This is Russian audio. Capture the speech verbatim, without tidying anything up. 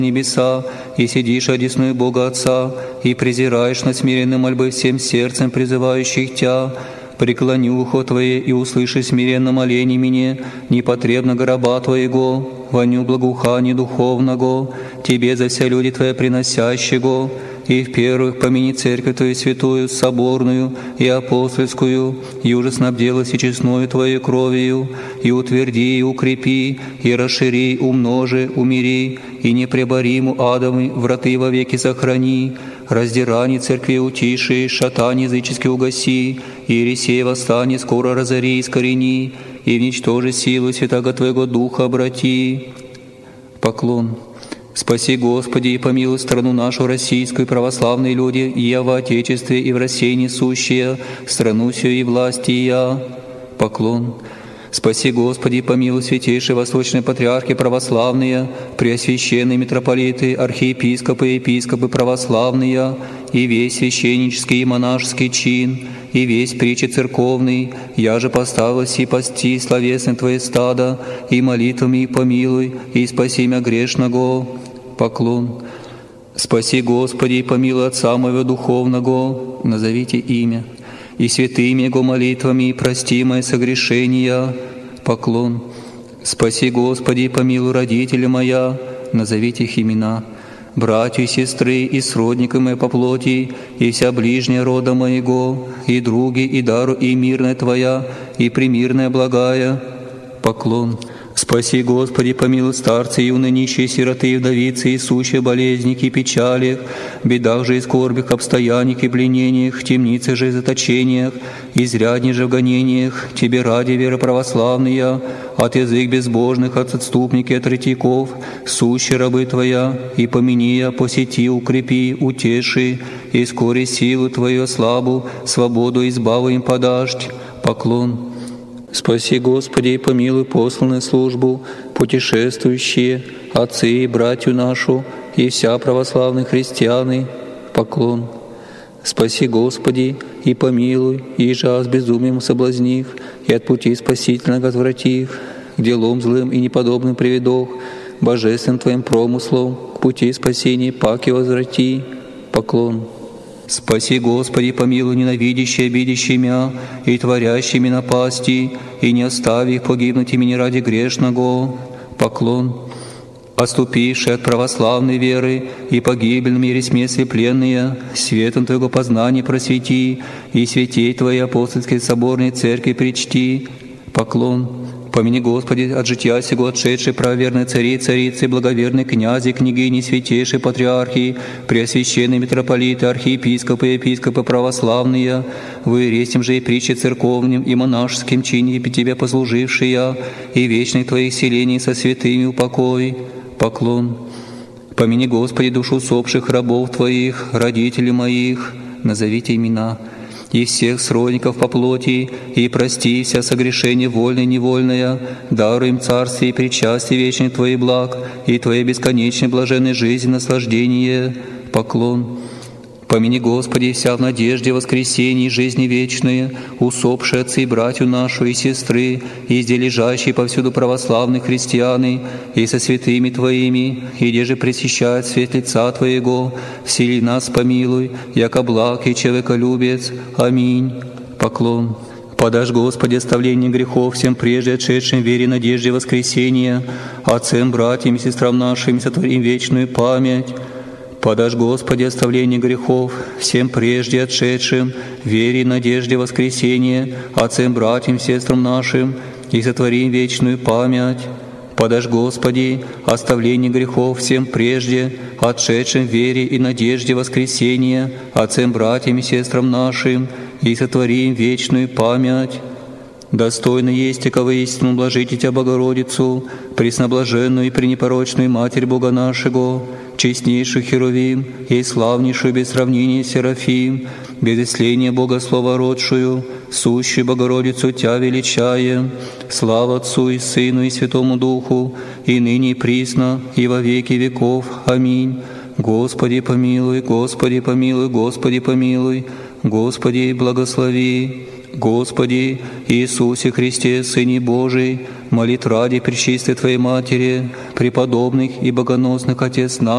небеса, и сидишь одесную Бога Отца, и презираешь на смиренные мольбы всем сердцем призывающих Тя. Преклони ухо Твое и услыши смиренно моление мне, непотребно гроба Твоего, воню благоухания духовного, Тебе за все люди Твои приносящего. И в первых помяни церковь Твою святую, соборную и апостольскую, и уже снабделась и честною Твоей кровью, и утверди, и укрепи, и расшири, умножи, умири, и непребориму адовы враты вовеки сохрани, раздирание церкви утиши, шатань язычески угаси, и Ересей восстане скоро разори и искорени, и вничтожи силу святаго Твоего Духа обрати. Поклон. Спаси, Господи, и помилуй страну нашу российскую, православные люди, и я в Отечестве, и в России несущие, страну сию и власти я. Поклон. Спаси, Господи, и помилуй святейшие восточные патриархи православные, преосвященные митрополиты, архиепископы и епископы православные, и весь священнический и монашеский чин, и весь притчи церковный, я же поставилась и пасти словесное Твое стадо, и молитвами и помилуй, и спаси мя грешного. Поклон. Спаси, Господи, и помилуй Отца моего духовного, назовите имя, и святыми Его молитвами и прости мои согрешения. Поклон. Спаси, Господи, и помилуй родителя моя, назовите их имена, братья и сестры, и сродника мои по плоти, и вся ближняя рода моего, и други, и дару, и мирная Твоя, и примирная благая. Поклон. Спаси, Господи, помилуй старцы, юные, нищие, сироты и вдовицы, и сущие болезники и печалях, бедах же и скорбях, обстояниях и пленениях, темницах же и заточениях, изрядней же в гонениях, Тебе ради веры православная, от язык безбожных, от отступники, от ретиков, сущие рабы Твоя, и помяни я, посети, укрепи, утеши, и скоре силу Твою слабу, свободу избаву им подашь. Поклон. Спаси, Господи, и помилуй посланную службу, путешествующие, отцы и братью нашу, и вся православные христианы. Поклон. Спаси, Господи, и помилуй, и же с безумием соблазнив, и от пути спасительного отвратив, к делам злым и неподобным приведох, божественным Твоим промыслом, к пути спасения паки возврати. Поклон. Спаси, Господи, помилуй ненавидящие, обидящие мя, и творящими напасти, и не остави их погибнуть имени ради грешного. Поклон. Отступившие от православной веры и погибель в мире смесли пленные, светом Твоего познания просвети, и святей Твоей апостольской соборной церкви причти. Поклон. Помяни, Господи, от жития сего отшедшей правоверной цари, царицы, благоверной князи, княгини, святейшей патриархии, преосвященные митрополиты, архиепископы и епископы православные, в Иересим же и притче церковным и монашеским чине Тебе послужившие, и вечных Твоих селений со святыми упокой. Поклон. Помяни, Господи, душу усопших рабов Твоих, родителей моих, назовите имена, и всех сродников по плоти, и прости вся согрешение вольное и невольное, даруй им царствие и причастие вечных Твоих благ, и Твоей бесконечной блаженной жизни наслаждение. Поклон. Помяни, Господи, вся в надежде воскресения и жизни вечные, усопшие отцы и братью нашу и сестры, и здесь лежащие повсюду православные христианы, и со святыми Твоими, и где же пресыщает свет лица Твоего, всели нас помилуй, яко благ и человеколюбец. Аминь. Поклон. Подашь, Господи, оставление грехов всем прежде отшедшим в вере, надежде воскресения, отцам, братьям и сестрам нашим, сотворим вечную память. Подашь, Господи, оставление грехов всем прежде отшедшим в вере и надежде воскресения, отцам, братьям, сестрам нашим, и сотворим вечную память. Подашь, Господи, оставление грехов всем прежде отшедшим в вере и надежде воскресения, отцам, братьям и сестрам нашим, и сотворим вечную память. Достойно есть, яко воистину блажите Тебя, Богородицу, пресноблаженную и пренепорочную Матерь Бога нашего, честнейшую Херувим и славнейшую без сравнения Серафим, без исления Бога Слова родшую, сущую Богородицу Тя величаем. Слава Отцу и Сыну и Святому Духу, и ныне и присно, и во веки веков. Аминь. Господи помилуй, Господи помилуй, Господи помилуй, Господи благослови. Господи Иисусе Христе, Сыне Божий, молит ради пречистой Твоей Матери, преподобных и богоносных Отец наш,